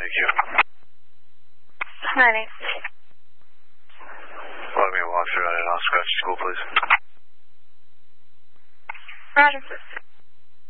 Thank you. 90. Let me walk through at Oscar School, please. Roger.